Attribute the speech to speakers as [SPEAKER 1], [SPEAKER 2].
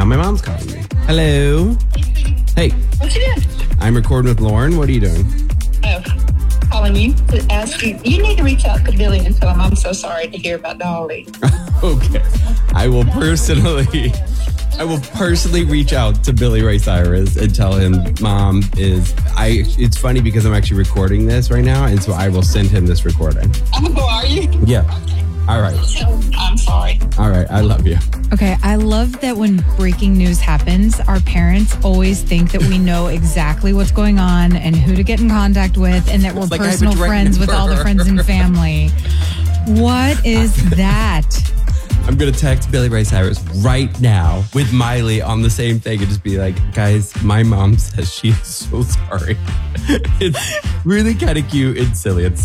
[SPEAKER 1] my mom's calling me. Hello. Hey.
[SPEAKER 2] What you doing?
[SPEAKER 1] I'm recording with Lauren. What are you doing?
[SPEAKER 2] Oh, calling you to ask you. You need to reach out to Billy and tell him I'm so sorry to hear about Dolly.
[SPEAKER 1] Okay. I will personally reach out to Billy Ray Cyrus and tell him Mom is... It's funny because I'm actually recording this right now, and so I will send him this recording.
[SPEAKER 2] Oh, are you?
[SPEAKER 1] Yeah.
[SPEAKER 2] Okay.
[SPEAKER 1] All right.
[SPEAKER 2] I'm sorry.
[SPEAKER 1] All right. I love you.
[SPEAKER 3] Okay, I love that when breaking news happens, our parents always think that we know exactly what's going on and who to get in contact with, and that we're
[SPEAKER 1] Like I have a
[SPEAKER 3] personal
[SPEAKER 1] direct
[SPEAKER 3] friends with all the
[SPEAKER 1] number.
[SPEAKER 3] friends and family. What is that?
[SPEAKER 1] I'm going to text Billy Ray Cyrus right now with Miley on the same thing and just be like, guys, my mom says she is so sorry. It's really kind of cute and silly. It's